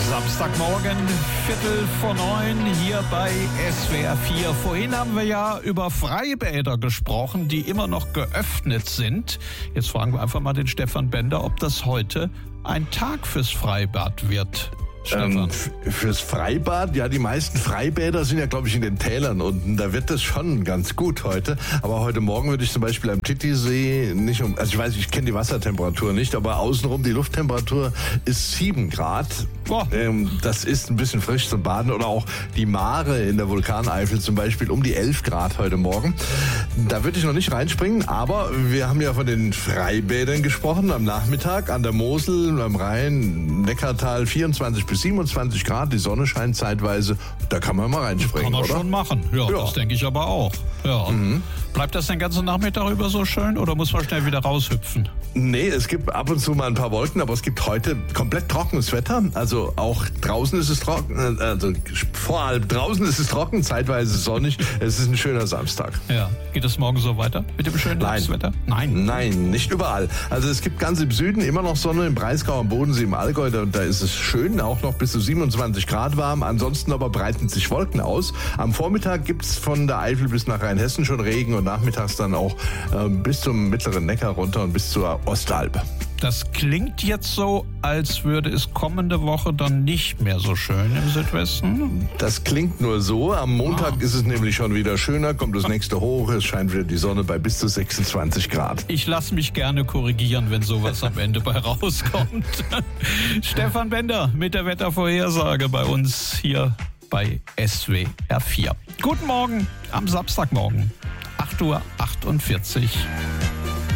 Samstagmorgen, 8:45 hier bei SWR 4. Vorhin haben wir ja über Freibäder gesprochen, die immer noch geöffnet sind. Jetzt fragen wir einfach mal den Stefan Bender, ob das heute ein Tag fürs Freibad wird. Fürs Freibad, ja, die meisten Freibäder sind ja, glaube ich, in den Tälern unten. Da wird das schon ganz gut heute. Aber heute Morgen würde ich zum Beispiel am Titisee nicht ich kenne die Wassertemperatur nicht, aber außenrum die Lufttemperatur ist 7 Grad. Boah. Das ist ein bisschen frisch zum Baden. Oder auch die Mare in der Vulkaneifel zum Beispiel um die 11 Grad heute Morgen. Da würde ich noch nicht reinspringen, aber wir haben ja von den Freibädern gesprochen am Nachmittag an der Mosel, am Rhein, Neckartal 24 bis 27 Grad, die Sonne scheint zeitweise, da kann man mal reinspringen, oder? Kann man schon machen, ja. Das denke ich aber auch. Ja. Bleibt das den ganzen Nachmittag über so schön oder muss man schnell wieder raushüpfen? Nee, es gibt ab und zu mal ein paar Wolken, aber es gibt heute komplett trockenes Wetter, also auch draußen ist es trocken, also vor allem draußen ist es trocken, zeitweise sonnig, es ist ein schöner Samstag. Ja, geht es morgen so weiter mit dem schönen Herbstwetter? Nein, nicht überall. Also es gibt ganz im Süden immer noch Sonne, im Breisgau, am Bodensee, im Allgäu, da ist es schön, auch noch bis zu 27 Grad warm. Ansonsten aber breiten sich Wolken aus. Am Vormittag gibt es von der Eifel bis nach Rheinhessen schon Regen und nachmittags dann auch bis zum mittleren Neckar runter und bis zur Ostalb. Das klingt jetzt so, als würde es kommende Woche dann nicht mehr so schön im Südwesten. Das klingt nur so. Am Montag ist es nämlich schon wieder schöner, kommt das nächste hoch, es scheint wieder die Sonne bei bis zu 26 Grad. Ich lasse mich gerne korrigieren, wenn sowas am Ende bei rauskommt. Stefan Bender mit der Wettervorhersage bei uns hier bei SWR 4. Guten Morgen am Samstagmorgen, 8:48 Uhr.